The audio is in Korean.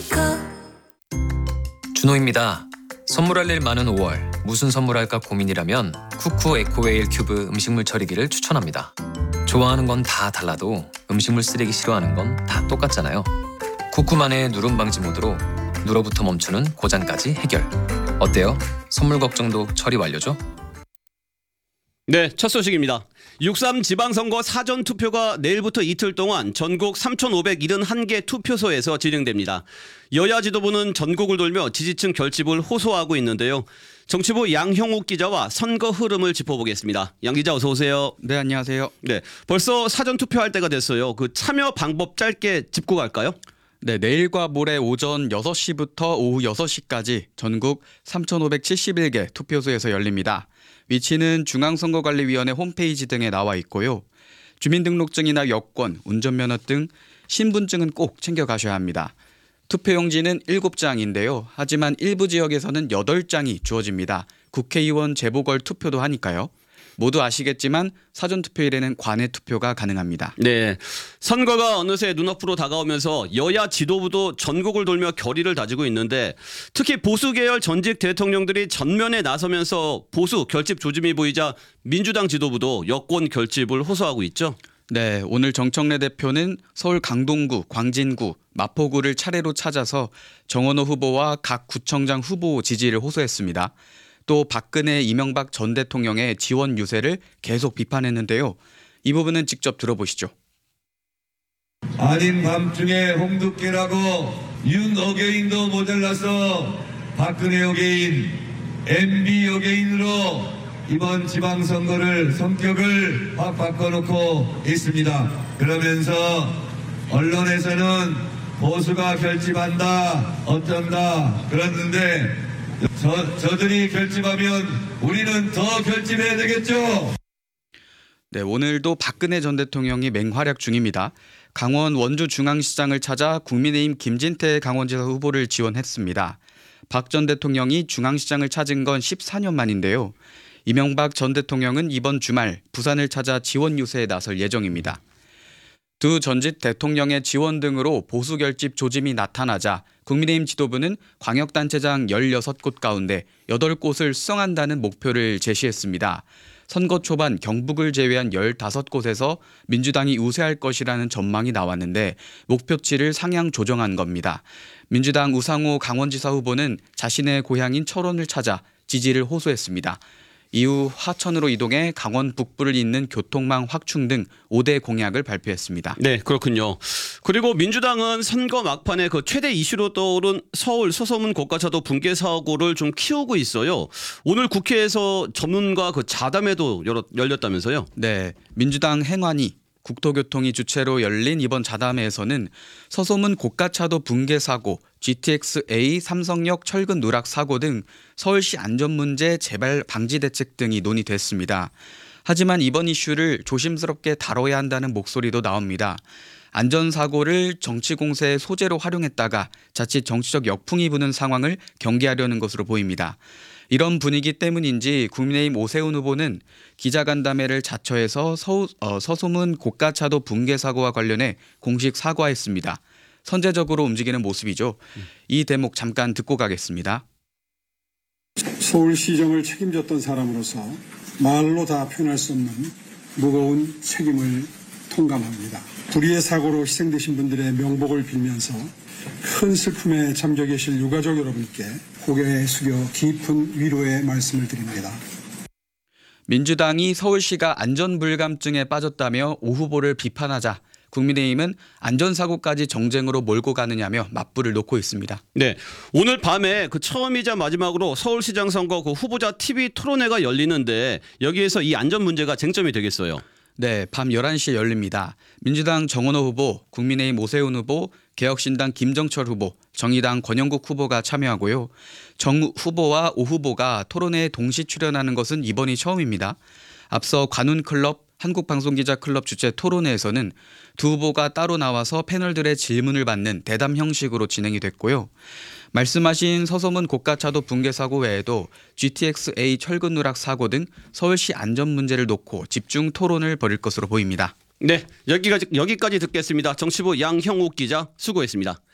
준호입니다. 선물할 일 많은 5월 무슨 선물할까 고민이라면 쿠쿠 에코웨일 큐브 음식물 처리기를 추천합니다. 좋아하는 건 다 달라도 음식물 쓰레기 싫어하는 건 다 똑같잖아요. 쿠쿠만의 누름 방지 모드로 누러부터 멈추는 고장까지 해결. 어때요? 선물 걱정도 처리 완료죠? 네, 첫 소식입니다. 6.3 지방선거 사전투표가 내일부터 이틀 동안 전국 3,571개 투표소에서 진행됩니다. 여야 지도부는 전국을 돌며 지지층 결집을 호소하고 있는데요. 정치부 양형욱 기자와 선거 흐름을 짚어보겠습니다. 양 기자 어서 오세요. 네, 안녕하세요. 네, 벌써 사전투표할 때가 됐어요. 그 참여 방법 짧게 짚고 갈까요? 네, 내일과 모레 오전 6시부터 오후 6시까지 전국 3,571개 투표소에서 열립니다. 위치는 중앙선거관리위원회 홈페이지 등에 나와 있고요. 주민등록증이나 여권, 운전면허 등 신분증은 꼭 챙겨가셔야 합니다. 투표용지는 7장인데요. 하지만 일부 지역에서는 8장이 주어집니다. 국회의원 재보궐 투표도 하니까요. 모두 아시겠지만 사전투표일에는 관외 투표가 가능합니다. 네, 선거가 어느새 눈앞으로 다가오면서 여야 지도부도 전국을 돌며 결의를 다지고 있는데 특히 보수 계열 전직 대통령들이 전면에 나서면서 보수 결집 조짐이 보이자 민주당 지도부도 여권 결집을 호소하고 있죠. 네, 오늘 정청래 대표는 서울 강동구, 광진구, 마포구를 차례로 찾아서 정원호 후보와 각 구청장 후보 지지를 호소했습니다. 또 박근혜, 이명박 전 대통령의 지원 유세를 계속 비판했는데요. 이 부분은 직접 들어보시죠. 아닌 밤중에 홍두깨라고 윤 어게인도 모자라서 박근혜 어게인, MB 어게인으로 이번 지방선거를 성격을 확 바꿔놓고 있습니다. 그러면서 언론에서는 보수가 결집한다, 어쩐다 그랬는데 저들이 결집하면 우리는 더 결집해야 되겠죠. 네, 오늘도 박근혜 전 대통령이 맹활약 중입니다. 강원 원주 중앙시장을 찾아 국민의힘 김진태 강원지사 후보를 지원했습니다. 박 전 대통령이 중앙시장을 찾은 건 14년 만인데요. 이명박 전 대통령은 이번 주말 부산을 찾아 지원 유세에 나설 예정입니다. 두 전직 대통령의 지원 등으로 보수 결집 조짐이 나타나자 국민의힘 지도부는 광역단체장 16곳 가운데 8곳을 수성한다는 목표를 제시했습니다. 선거 초반 경북을 제외한 15곳에서 민주당이 우세할 것이라는 전망이 나왔는데 목표치를 상향 조정한 겁니다. 민주당 우상호 강원지사 후보는 자신의 고향인 철원을 찾아 지지를 호소했습니다. 이후 화천으로 이동해 강원 북부를 잇는 교통망 확충 등 5대 공약을 발표했습니다. 네, 그렇군요. 그리고 민주당은 선거 막판에 그 최대 이슈로 떠오른 서울 서소문 고가차도 붕괴 사고를 좀 키우고 있어요. 오늘 국회에서 전문가 그 자담회도 열렸다면서요? 네, 민주당 행안위 국토교통위 주최로 열린 이번 자담회에서는 서소문 고가차도 붕괴 사고, GTX-A 삼성역 철근 누락 사고 등 서울시 안전문제 재발 방지 대책 등이 논의됐습니다. 하지만 이번 이슈를 조심스럽게 다뤄야 한다는 목소리도 나옵니다. 안전사고를 정치 공세의 소재로 활용했다가 자칫 정치적 역풍이 부는 상황을 경계하려는 것으로 보입니다. 이런 분위기 때문인지 국민의힘 오세훈 후보는 기자간담회를 자처해서 서소문 고가차도 붕괴 사고와 관련해 공식 사과했습니다. 선제적으로 움직이는 모습이죠. 이 대목 잠깐 듣고 가겠습니다. 서울시정을 책임졌던 사람으로서 말로 다 표현할 수 없는 무거운 책임을 통감합니다. 불의의 사고로 희생되신 분들의 명복을 빌면서 큰 슬픔에 잠겨 계실 유가족 여러분께 고개 숙여 깊은 위로의 말씀을 드립니다. 민주당이 서울시가 안전불감증에 빠졌다며 오 후보를 비판하자 국민의힘은 안전사고까지 정쟁으로 몰고 가느냐며 맞불을 놓고 있습니다. 네, 오늘 밤에 그 처음이자 마지막으로 서울시장 선거 그 후보자 TV 토론회가 열리는데 여기에서 이 안전 문제가 쟁점이 되겠어요. 네, 밤 11시에 열립니다. 민주당 정원호 후보, 국민의힘 오세훈 후보, 개혁신당 김정철 후보, 정의당 권영국 후보가 참여하고요. 정 후보와 오 후보가 토론회에 동시 출연하는 것은 이번이 처음입니다. 앞서 관훈클럽, 한국방송기자클럽 주최 토론회에서는 두 후보가 따로 나와서 패널들의 질문을 받는 대담 형식으로 진행이 됐고요. 말씀하신 서소문 고가차도 붕괴 사고 외에도 GTX-A 철근 누락 사고 등 서울시 안전 문제를 놓고 집중 토론을 벌일 것으로 보입니다. 네, 여기까지 듣겠습니다. 정치부 양형욱 기자 수고했습니다.